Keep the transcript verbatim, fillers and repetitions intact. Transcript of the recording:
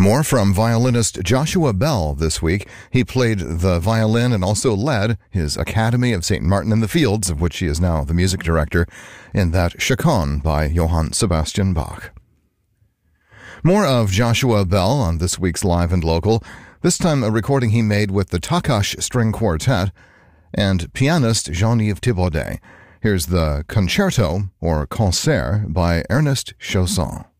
More from violinist Joshua Bell this week. He played the violin and also led his Academy of Saint Martin in the Fields, of which he is now the music director, in that Chaconne by Johann Sebastian Bach. More of Joshua Bell on this week's Live and Local, this time a recording he made with the Takash String Quartet and pianist Jean-Yves Thibaudet. Here's the Concerto, or Concert, by Ernest Chausson.